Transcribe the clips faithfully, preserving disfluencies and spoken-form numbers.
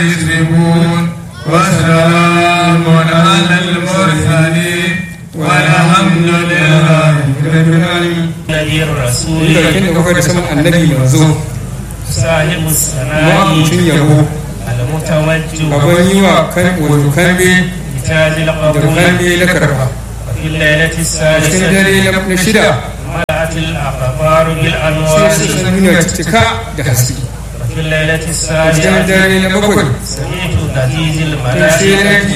يسرفون وسلام على المرسلين والحمد لله رب العالمين. نبي الرسول النبي منزول صاحب السماء المتوجه بتاج القبول في الليلة السادسة ملأت الأقطار بالأنوار في الليلة السابعة سمعت ضجيج الملائكة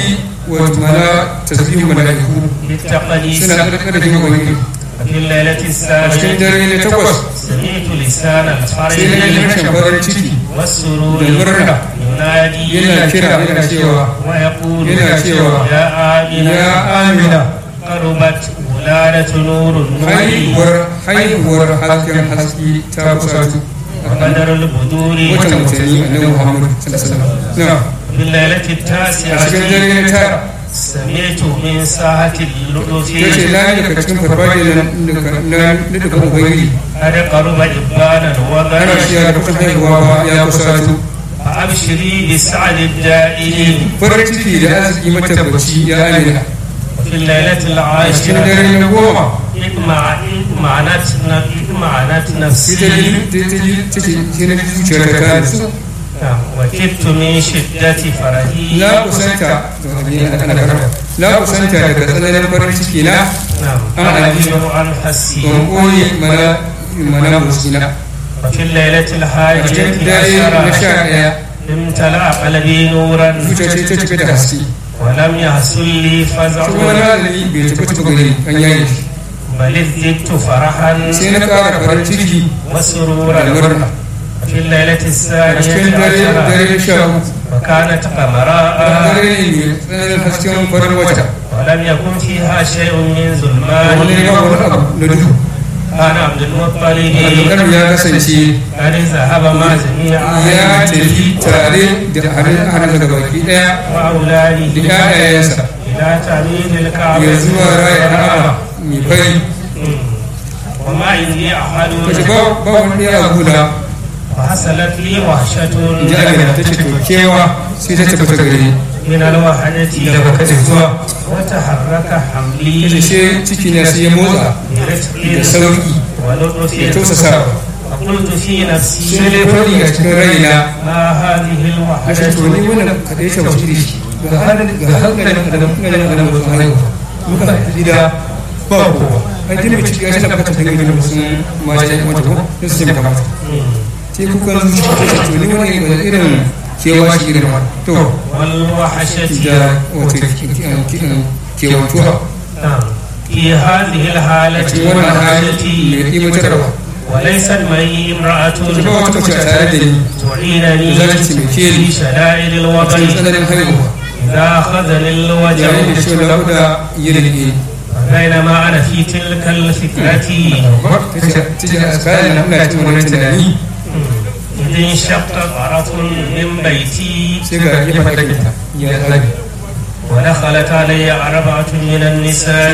بالتقديس في الليلة السابعة سمعت لسان الفرح والسرور ينادي ويقول يا آمنة قربت ولادة نور النور وقدر البدور في الليلة التاسعة سمعت من ساحة اللطف قد قرب إبانا وغنى فأبشري بسعد الدائرين في الليلة العاشرة اطمعنت نفسي وكبت من شدة فرحي لا أسنت لا أسنت لكثنين فرشك لا أعلم عن حسي وفي الليلة الحادية عشرة امتلأ قلبي نورا ولم يحصل لي فزع بل ازددت فرحا وسرورا في الليلة الثانية عشرة وكانت قمراء ولم يكن فيها شيء من ظلمان أنا عبد المطلب قد ذهب مع جميع وأولادي إلى تعميد الكعبة وما عندي أحد وحصلت لي وحشة من الوحدة وتحرك حملي برفق ولطف فقلت في نفسي ما هذه الوحدة kewa shi irin wani to kewatuwa في هذه الحالة وليست معي امرأة تعينني في شدائد الوطن إذا أخذني الوجع بينما أنا في تلك الفكرة إذ انشق طرف من بيتي ودخلت علي أربعة من النساء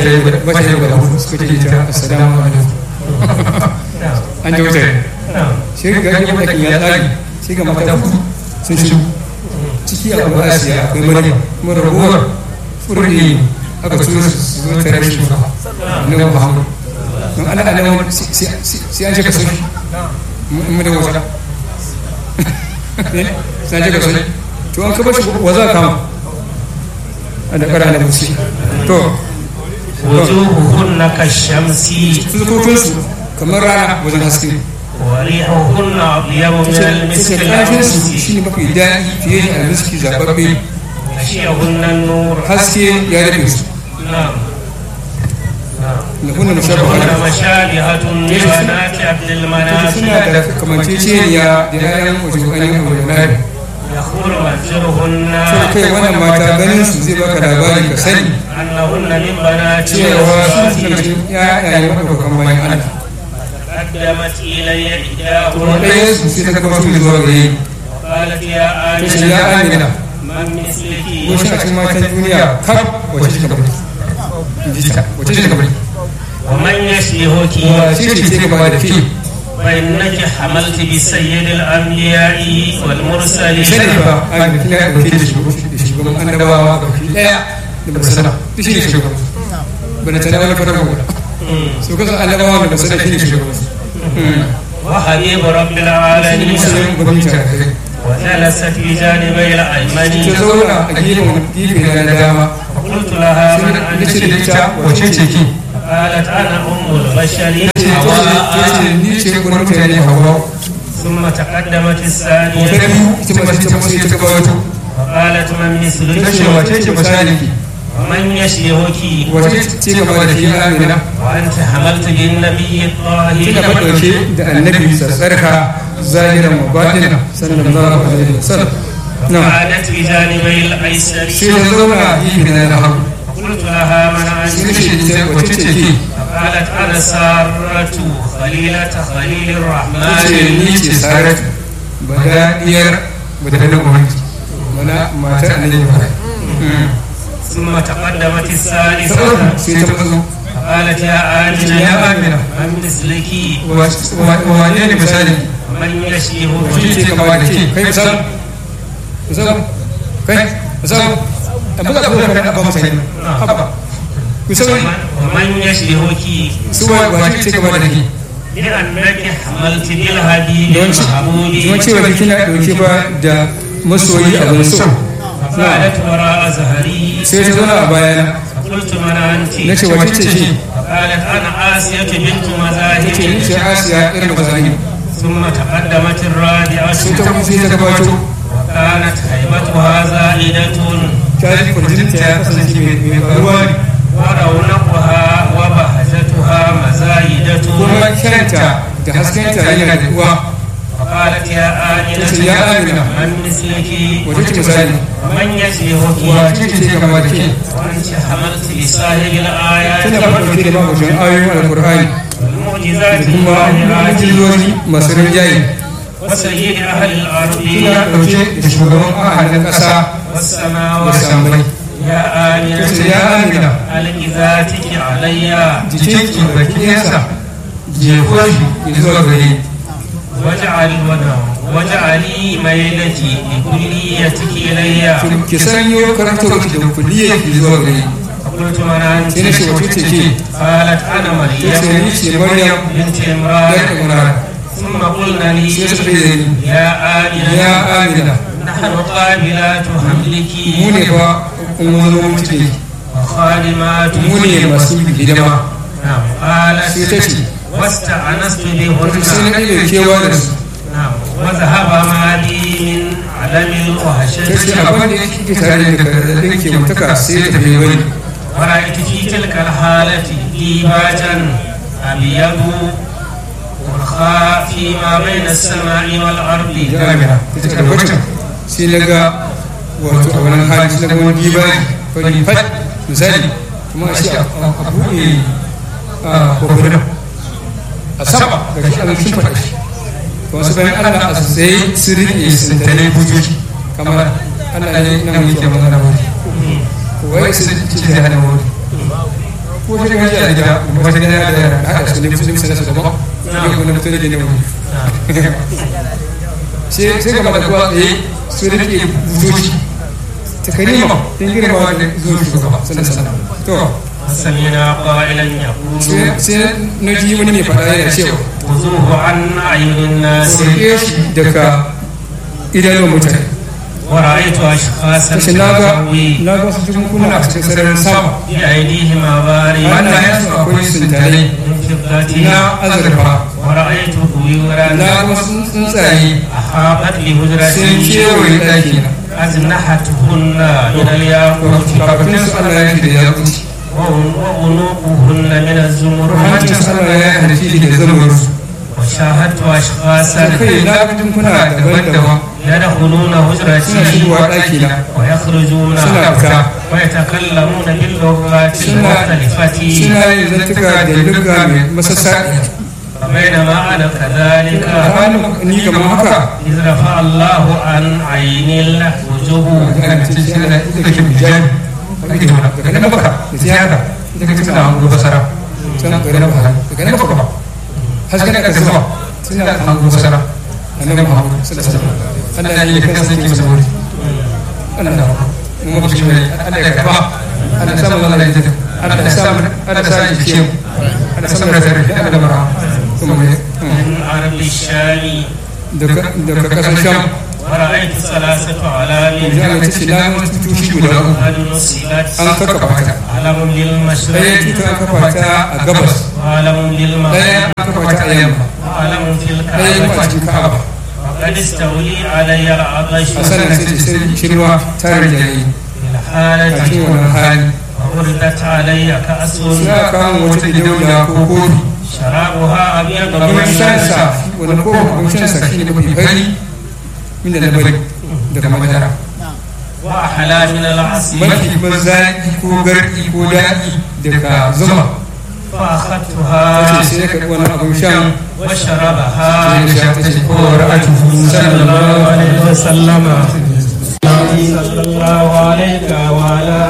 السلام عليكم an da wuce shi ga gani matakin ya tsari shi ga mata sun shi ciki abu asiya akwai mani kuma ragowar furni aka tura su zo tare shi na muhammadu don ana ana sai an shaka sun mu da wuta sai an shaka sun to an kaba shi wa za kama a da ƙara da musu to wujuhuhunna kashamsi fuskokinsu kamar rana wajen haske وريحهن أطيب من المسك الأنفس شيء ما في داعي في المسك زبابي غشيهن النور حسكي يا ربي نعم نكون مشابهة مشابهة لبنات عبد المناف كما تيجي يا ديان وجوهن وجوهن يخور مجرهن كي وانا ما تابنين سوزي بك داباري كسني أنهن من بنات يا يا يا كما يعلم قدمت إلي إحداهن وقالت يا آمنة من مثلك ومن يشبهك فإنك حملت بسيد الأنبياء والمرسلين. شريفة أنا كنا في شغل أنا دوا لا بسنا في شغل بنتناول فرقة سوكس أنا دوا بسنا في شغل وحبيب رب العالمين وجلست في جانبي الأيمن تزورنا أجيب كيف ندامة قلت لها من أنت قالت أنا أم البشر حواء ثم تقدمت الثانية وقالت من مثلك ومن يشبهك وأنت حملت بالنبي الطاهر ظاهرا وباطنا صلى الله عليه وسلم. وقعدت بجانبي الأيسر قلت لها من أنت قالت أنا سارة خليلة خليل الرحمن ثم تقدمت الثالثة قالت يا آمنة يا آمنة من مثلك وعليني مثالك من يشبه كيف كيف سلام سلام كيف سلام أبغى أقول لك أنا أبغى مسلم أبغى ومن يشبهك سوى واجب كبارك لأنك حملت بالهدي المحمود وكنا وكبا دا مسوي أبو سو قالت وراء زهري سيدنا أبايا قلت من أنت نشي وجهتي قالت أنا آسية بنت مزاحم نشي آسيا إرم مزاحم ثم تقدمت الرابعة وكانت هيبتها زائدة ورونقها وبهجتها مزايدة وقالت يا آمنة من مثلك ومن يشبهك وأنت حملت بصاحب الآيات والمعجزات وسيد أهل الأرض والسماوات يا آمنة ألق ذاتك علي واجعل واجعلي ميلتي لكليتك إلي قلت من أنت قالت أنا مريم بنت عمران ثم قلنا لي يا آمنة نحن قابلات حملك وخادمات نعم قالت واستأنست بهن نعم وذهب مالي من علم الوحشة ورأيت في تلك الحالة ديباجا أبيض والخاء فيما بين السماء والأرض سيلغا wato a wannan hali na kuma gibari fari fat misali kuma a shi a buɗe a kofunan a sama ga shi an shi faɗa shi wasu bayan allah a sai su riƙe sintanai bujoji kamar allah ne nan yake magana wani wai su ce da hana wani ko shi gaji a gida kuma shi gida da haɗa su ne musulmi sanarsa da ba ne kuma mutum da ne wani sai gaba da kuwa tsaye su riƙe bujoji تكريمه تنقل مواد زوج شغبا سنة سنة تو سمعنا قائلا يقول سنجي مني فدايا شيء وزوه عن أعين الناس ايش دكا إلى يوم متى ورأيت أشخاصا تسوي لا بس تكون كنا تسرر سام بأيديهم أباري أنا يسوع كويس تاني لا أزرفا ورأيت طيورا لا بس نسأي أحاطت بهجرة سنشيوي لكن أزنحتهن من الياقوت وعنقهن من الزمرد وشاهدت أشخاصا يدخلون هجرتي ويخرجون ويتكلمون باللغات المختلفة فبينما أنا كذلك إذ رفع الله عن عين الوجوه suna da hango basara annabi Muhammad sallallahu alaihi wasallam Allah ne kan sai ke masa wuri Allah mu ba shi ne Allah ya karba Allah ya samu Allah ya jada Allah ya samu Allah ya samu shi Allah ya samu da zai Allah da bara kuma ne arabi shani daga daga kasan sham ورأيت ثلاثة علام جاءت السلام تشي guda uku an kakafata علم للمشرق ɗaya tuta an kakafata a gabas وعلم للمغرب ɗaya an kakafata a yamma وعلم في ɗaya kuma a الكعبة cikin ka'aba وقد استولي علي العطش a sannan sai ce sai shirwa ta rijayi في a الحالة cikin wannan hali وردت علي كأس sai aka kawo wata gidauniya ko kofi شرابها أبيض abin من shansa wani kofin abin shansa shi ne mafi fari min da na bari daga madara وأحلى من العسل mafi kuma zaƙi ko garɗi ko daɗi daga zuma فأخذتها ta ce sai ka wani abin shan وشربها sai da sha ta ce ko ra'atuhu صلى الله عليه وسلم صلى الله عليك وعلى